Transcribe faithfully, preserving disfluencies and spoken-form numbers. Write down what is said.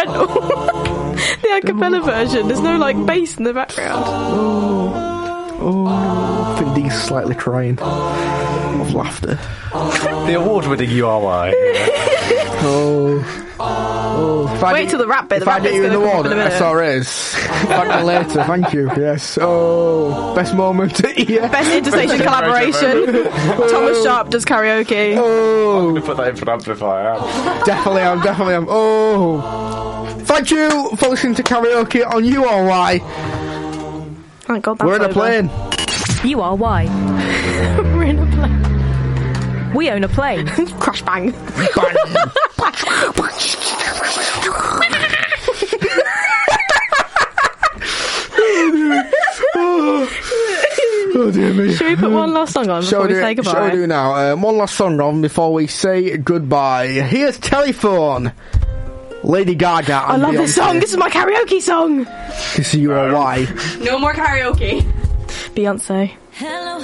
instrumental. The a cappella version. There's no like bass in the background. Oh, oh, Vin Diesel slightly crying of laughter. The award-winning U R Y. Oh. Oh, if I Wait get- till the rap bit. If The I rap get bit's you in the gonna come up award in a at minute. S R S, thank me later, thank you, yes. Oh, best moment, yeah. Best interstation collaboration. Thomas Sharp does karaoke. Oh, Put that in for an amplifier. definitely am, definitely am. Oh, thank you for listening to karaoke on U R Y. Thank God that's We're in a over. plane. U R Y. We're in a plane. We own a plane. Crash bang. Oh dear me. Should we put one last song on before Shall we do, say goodbye? shall we do now? Um, one last song on before we say goodbye. Here's Telephone. Lady Gaga. I and love this Beyonce. song. This is my karaoke song. This is U R Y. No more karaoke. Beyonce. Hello.